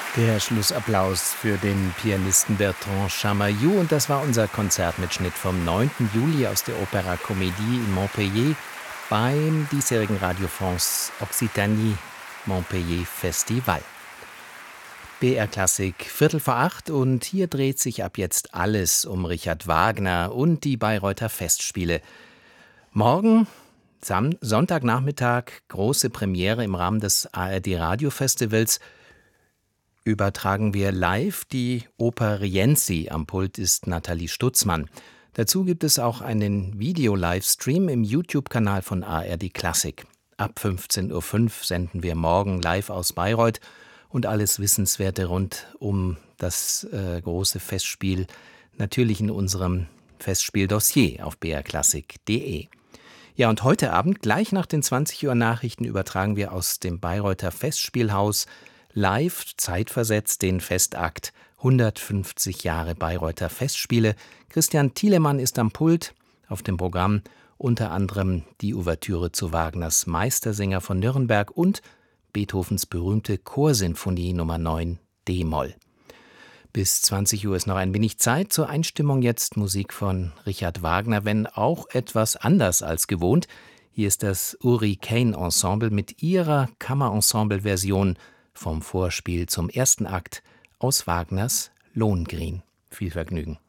Der Schlussapplaus für den Pianisten Bertrand Chamayou, und das war unser Konzertmitschnitt vom 9. Juli aus der Opéra Comédie in Montpellier beim diesjährigen Radio France Occitanie Montpellier Festival. BR Klassik 7:15 und hier dreht sich ab jetzt alles um Richard Wagner und die Bayreuther Festspiele. Morgen, Sonntagnachmittag, große Premiere im Rahmen des ARD Radiofestivals. Übertragen wir live die Oper Rienzi. Am Pult ist Nathalie Stutzmann. Dazu gibt es auch einen Video-Livestream im YouTube-Kanal von ARD Klassik. Ab 15:05 Uhr senden wir morgen live aus Bayreuth und alles Wissenswerte rund um das große Festspiel natürlich in unserem Festspieldossier auf brklassik.de. Ja, und heute Abend, gleich nach den 20 Uhr Nachrichten, übertragen wir aus dem Bayreuther Festspielhaus live, zeitversetzt, den Festakt 150 Jahre Bayreuther Festspiele. Christian Thielemann ist am Pult. Auf dem Programm unter anderem die Ouvertüre zu Wagners Meistersinger von Nürnberg und Beethovens berühmte Chorsinfonie Nummer 9 d-Moll. Bis 20 Uhr ist noch ein wenig Zeit zur Einstimmung. Jetzt Musik von Richard Wagner, wenn auch etwas anders als gewohnt. Hier ist das Uri Caine Ensemble mit ihrer Kammerensemble-Version vom Vorspiel zum ersten Akt aus Wagners Lohengrin. Viel Vergnügen.